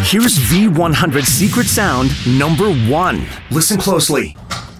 Here's V100 secret sound number 1. Listen closely.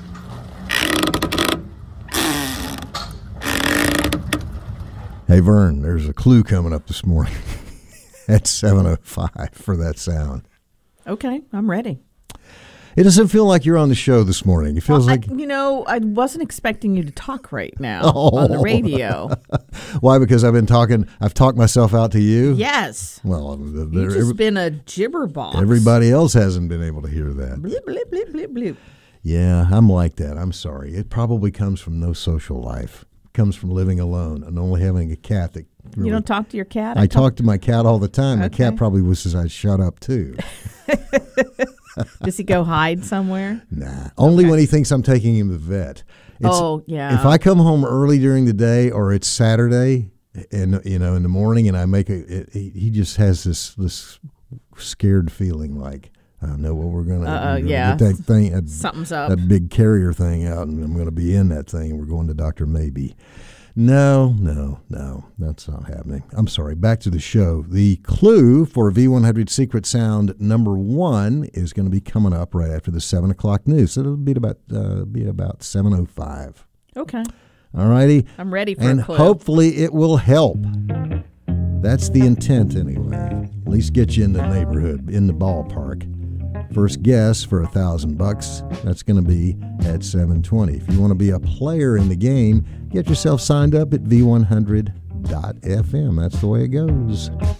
Hey, Vern, there's a clue coming up this morning at 7:05 for that sound. Okay, I'm ready. It doesn't feel like you're on the show this morning. It feels like... I wasn't expecting you to talk right now on the radio. Why? Because I've talked myself out to you? Yes. Well, You've just been a jibberbox. Everybody else hasn't been able to hear that. Bleep, bleep, bleep, bleep, bleep. Yeah, I'm like that. I'm sorry. It probably comes from no social life. It comes from living alone and only having a cat that... Really, you don't talk to your cat? I talk to my cat all the time. My Okay. cat probably wishes I'd shut up, too. Does he go hide somewhere? Nah, only when he thinks I'm taking him to the vet. Yeah. If I come home early during the day or it's Saturday, and in the morning, and I make he just has this scared feeling like I don't know what we're gonna yeah, get that thing, something's up. that big carrier thing out, and I'm gonna be in that thing. And we're going to Dr. Maybe. No, that's not happening. I'm sorry. Back to the show. The clue for V100 Secret Sound number 1 is going to be coming up right after the 7 o'clock news. So it'll be about 7:05. Okay. All righty. I'm ready for and a clue. hopefully it will help. That's the intent anyway. At least get you in the neighborhood, in the ballpark. First guess for $1,000. That's going to be at 7:20. If you want to be a player in the game, get yourself signed up at v100.fm. That's the way it goes.